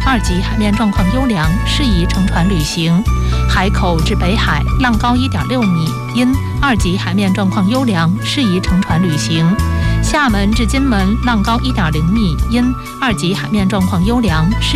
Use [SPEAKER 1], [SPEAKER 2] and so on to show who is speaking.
[SPEAKER 1] 2级海面状况优良，适宜乘船旅行。海口至北海浪高1.6米，因2级海面状况优良，适宜乘船旅行。厦门至金门浪高1.0米，因2级海面状况优良，适